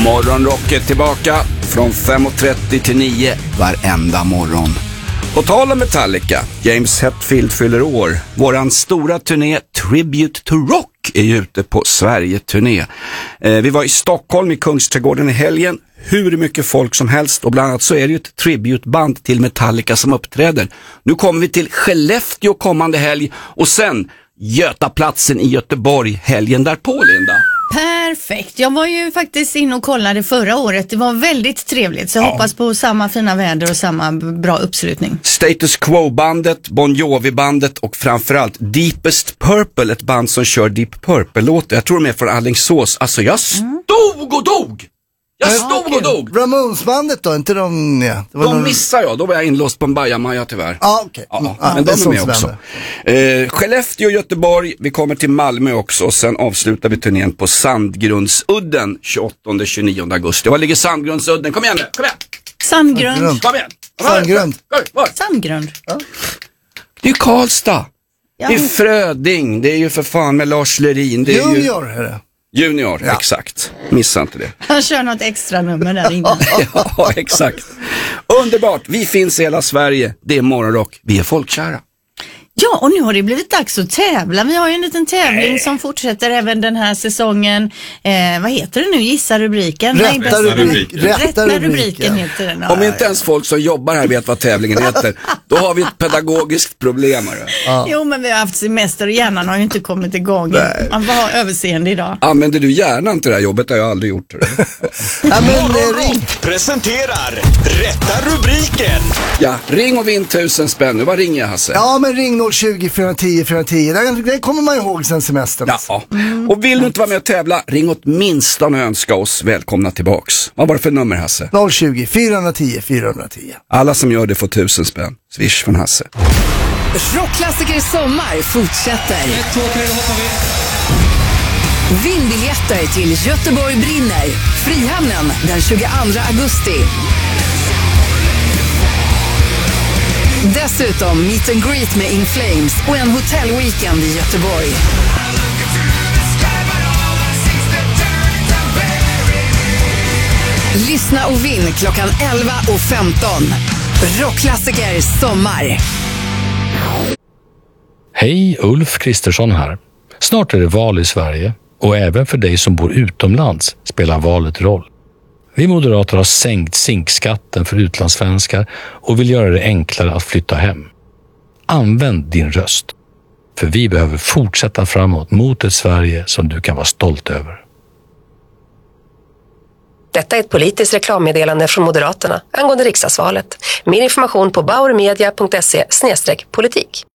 Morgonrock är tillbaka från 5:30 till 9 varenda morgon. På tal om Metallica, James Hetfield fyller år. Våran stora turné Tribute to Rock är ju ute på Sverige-turné. Vi var i Stockholm i Kungsträdgården i helgen. Hur mycket folk som helst, och bland annat så är det ju ett tributeband till Metallica som uppträder. Nu kommer vi till Skellefteå kommande helg och sen Götaplatsen i Göteborg helgen därpå, Linda. Perfekt. Jag var ju faktiskt inne och kollade förra året. Det var väldigt trevligt. Så jag hoppas på samma fina väder och samma bra uppslutning. Status Quo-bandet, Bon Jovi-bandet och framförallt Deepest Purple, ett band som kör Deep Purple-låtar. Jag tror de är från Alingsås. Alltså jag stod och dog! Jag dog! Ramones-bandet då? Inte de... Ja. De missade jag. Då var jag inlåst på en bajamaja tyvärr. Okej. Men de är med också. Skellefteå och Göteborg. Vi kommer till Malmö också. Och sen avslutar vi turnén på Sandgrundsudden 28-29 augusti. Var ligger Sandgrundsudden? Kom igen nu. Kom igen. Sandgrund. Kom igen. Sandgrund. Ja. Det är ju Karlstad. Ja. Det är Fröding. Det är ju för fan med Lars Lerin. Det är Junior är det. Junior, ja. Exakt. Missa inte det. Han kör något extra nummer där inne. Ja, exakt. Underbart. Vi finns i hela Sverige. Det är Morgonrock. Vi är folkkära. Ja, och nu har det blivit dags att tävla. Vi har ju en liten tävling som fortsätter även den här säsongen. Vad heter det nu? Gissa rubriken? Rätta rubriken heter den. Om inte ens folk som jobbar här vet vad tävlingen heter, då har vi ett pedagogiskt problem. Jo, men vi har haft semester och hjärnan har ju inte kommit igång. Nej. Man får ha överseende idag. Använder du hjärnan till det här jobbet? Det har jag aldrig gjort. Ring. Presenterar Rätta rubriken. Ja, ring och vinn 1000 spänn. Nu, vad ringer jag, Hasse? Ja, men ring 020 410 410. Det kommer man ihåg sen semestern. Ja. Och vill du inte vara med och tävla, ring åtminstone och önska oss välkomna tillbaks. Vad var det för nummer, Hasse? 020 410 410. Alla som gör det får 1000 spänn. Swish från Hasse. Rockklassiker i sommar fortsätter. 1, 2, 3, då hoppar vi. Vinn biljetter till Göteborg brinner. Frihamnen den 22 augusti. Dessutom meet and greet med In Flames och en hotellweekend i Göteborg. Lyssna och vinn klockan 11:15. Rockklassiker sommar. Hej, Ulf Kristersson här. Snart är det val i Sverige och även för dig som bor utomlands spelar valet roll. Vi moderater har sänkt zinkskatten för utlandssvenskar och vill göra det enklare att flytta hem. Använd din röst, för vi behöver fortsätta framåt mot ett Sverige som du kan vara stolt över. Detta är ett politiskt reklammeddelande från Moderaterna angående riksdagsvalet. Mer information på bauermedia.se/politik.